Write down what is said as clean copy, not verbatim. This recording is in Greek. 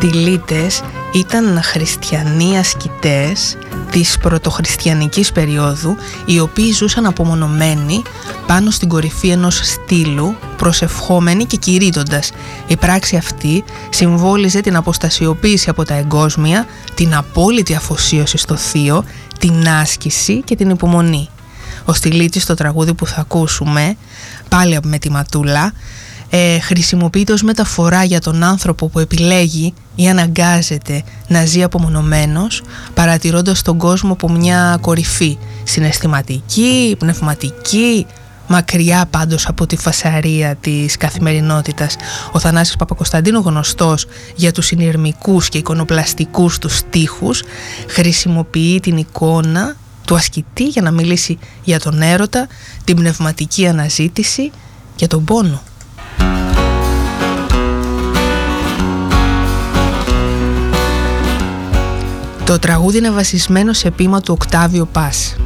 στυλίτες ήταν χριστιανοί ασκητές της πρωτοχριστιανικής περίοδου, οι οποίοι ζούσαν απομονωμένοι πάνω στην κορυφή ενός στήλου, προσευχόμενοι και κηρύττοντας. Η πράξη αυτή συμβόλιζε την αποστασιοποίηση από τα εγκόσμια, την απόλυτη αφοσίωση στο Θείο, την άσκηση και την υπομονή. Ο Στυλίτης στο τραγούδι που θα ακούσουμε, πάλι με τη Ματούλα, χρησιμοποιείται ως μεταφορά για τον άνθρωπο που επιλέγει ή αναγκάζεται να ζει απομονωμένος, παρατηρώντας τον κόσμο από μια κορυφή συναισθηματική, πνευματική, μακριά πάντως από τη φασαρία της καθημερινότητας. Ο Θανάσης Παπακοσταντίνου, γνωστός για τους συνειρμικούς και εικονοπλαστικούς τους στίχους, χρησιμοποιεί την εικόνα του ασκητή για να μιλήσει για τον έρωτα, την πνευματική αναζήτηση και τον πόνο. Το τραγούδι είναι βασισμένο σε ποίημα του Οκτάβιο Πας.